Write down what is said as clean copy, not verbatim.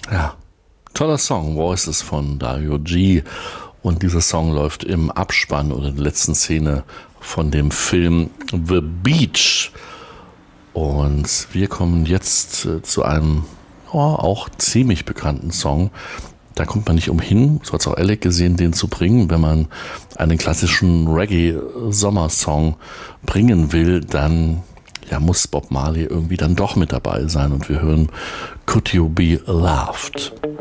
Ja, toller Song, Voices von Dario G. Und dieser Song läuft im Abspann oder in der letzten Szene von dem Film The Beach. Und wir kommen jetzt zu einem auch ziemlich bekannten Song. Da kommt man nicht umhin, so hat es auch Alec gesehen, den zu bringen. Wenn man einen klassischen Reggae-Sommersong bringen will, dann muss Bob Marley irgendwie dann doch mit dabei sein. Und wir hören Could You Be Loved?